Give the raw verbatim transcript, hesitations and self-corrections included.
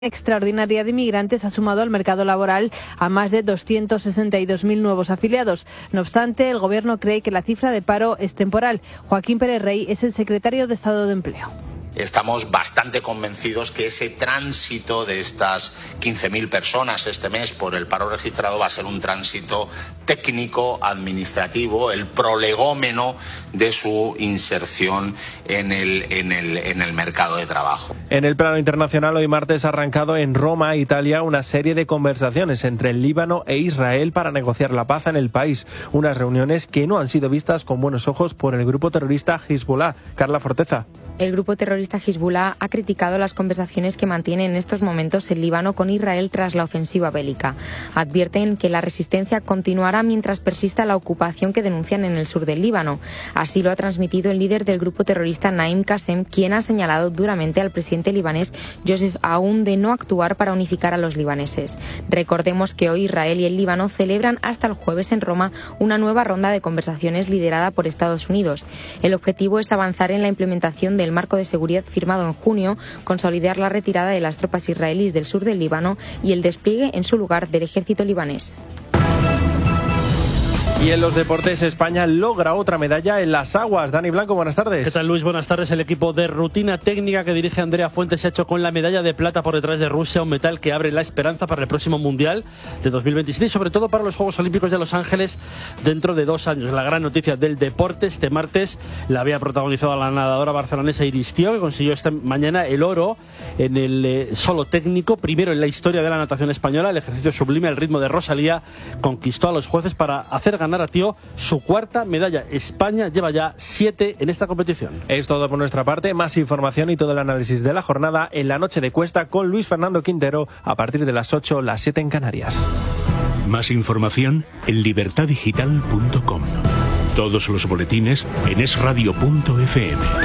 extraordinaria de inmigrantes ha sumado al mercado laboral a más de doscientos sesenta y dos mil nuevos afiliados. No obstante, el Gobierno cree que la cifra de paro es temporal. Joaquín Pérez Rey es el secretario de Estado de Empleo. Estamos bastante convencidos que ese tránsito de estas quince mil personas este mes por el paro registrado va a ser un tránsito técnico, administrativo, el prolegómeno de su inserción en el, en el, en el mercado de trabajo. En el plano internacional, hoy martes ha arrancado en Roma, Italia, una serie de conversaciones entre el Líbano e Israel para negociar la paz en el país. Unas reuniones que no han sido vistas con buenos ojos por el grupo terrorista Hezbollah. Carla Forteza. El grupo terrorista Hezbollah ha criticado las conversaciones que mantiene en estos momentos el Líbano con Israel tras la ofensiva bélica. Advierten que la resistencia continuará mientras persista la ocupación que denuncian en el sur del Líbano. Así lo ha transmitido el líder del grupo terrorista Naim Qassem, quien ha señalado duramente al presidente libanés Joseph Aoun de no actuar para unificar a los libaneses. Recordemos que hoy Israel y el Líbano celebran hasta el jueves en Roma una nueva ronda de conversaciones liderada por Estados Unidos. El objetivo es avanzar en la implementación del marco de seguridad firmado en junio, consolidar la retirada de las tropas israelíes del sur del Líbano y el despliegue en su lugar del ejército libanés. Y en los deportes, España logra otra medalla en las aguas. Dani Blanco, buenas tardes. ¿Qué tal, Luis? Buenas tardes. El equipo de rutina técnica que dirige Andrea Fuentes se ha hecho con la medalla de plata por detrás de Rusia, un metal que abre la esperanza para el próximo Mundial de dos mil veintisiete y sobre todo para los Juegos Olímpicos de Los Ángeles dentro de dos años. La gran noticia del deporte este martes la había protagonizado la nadadora barcelonesa Iris Tío, que consiguió esta mañana el oro en el eh, solo técnico, primero en la historia de la natación española. El ejercicio sublime al ritmo de Rosalía conquistó a los jueces para hacer ganar a Tío su cuarta medalla. España lleva ya siete en esta competición. Es todo por nuestra parte. Más información y todo el análisis de la jornada en la noche de Cuesta con Luis Fernando Quintero a partir de las ocho, las siete en Canarias. Más información en libertad digital punto com. Todos los boletines en es radio punto efe eme.